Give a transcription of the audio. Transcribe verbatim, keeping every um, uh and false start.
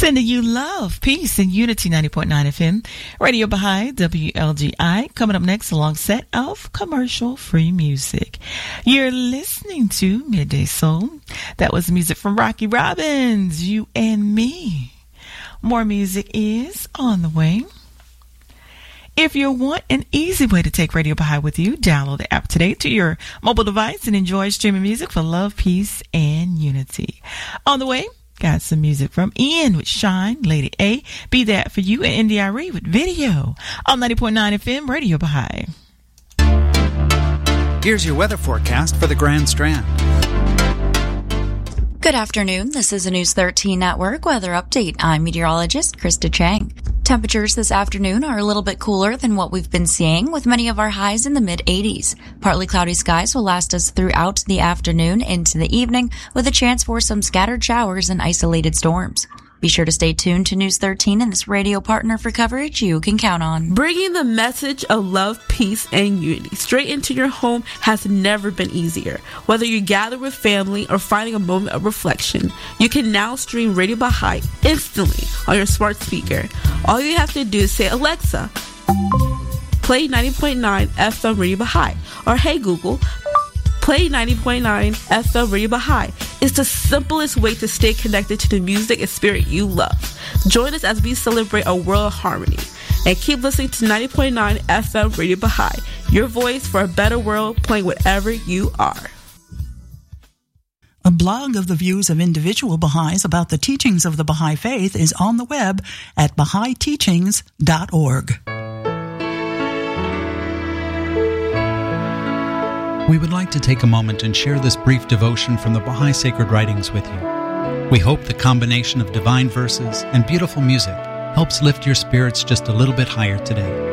Sending you love, peace, and unity. Ninety point nine F M, Radio Baha'i, W L G I. Coming up next, a long set of commercial-free music. You're listening to Midday Soul. That was music from Rocky Robbins, You and Me. More music is on the way. If you want an easy way to take Radio Baha'i with you, download the app today to your mobile device and enjoy streaming music for love, peace, and unity. On the way, got some music from Ian with Shine, Lady A, Be That For You, and N D R E with Video on ninety point nine F M, Radio Baha'i. Here's your weather forecast for the Grand Strand. Good afternoon. This is a News thirteen Network weather update. I'm meteorologist Krista Chang. Temperatures this afternoon are a little bit cooler than what we've been seeing, with many of our highs in the mid eighties. Partly cloudy skies will last us throughout the afternoon into the evening, with a chance for some scattered showers and isolated storms. Be sure to stay tuned to News thirteen and this radio partner for coverage you can count on. Bringing the message of love, peace, and unity straight into your home has never been easier. Whether you gather with family or finding a moment of reflection, you can now stream Radio Baha'i instantly on your smart speaker. All you have to do is say, Alexa, play ninety point nine F M Radio Baha'i, or Hey Google, play ninety point nine F M Radio Baha'i. It's the simplest way to stay connected to the music and spirit you love. Join us as we celebrate a world of harmony. And keep listening to ninety point nine F M Radio Baha'i, your voice for a better world, playing wherever you are. A blog of the views of individual Baha'is about the teachings of the Baha'i Faith is on the web at baha'i teachings dot org. We would like to take a moment and share this brief devotion from the Baha'i Sacred Writings with you. We hope the combination of divine verses and beautiful music helps lift your spirits just a little bit higher today.